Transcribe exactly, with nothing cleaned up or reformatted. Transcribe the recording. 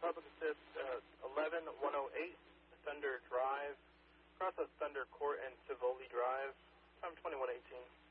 public assist uh, eleven one oh eight Thunder Drive, across of Thunder Court and Tivoli Drive, time twenty-one eighteen.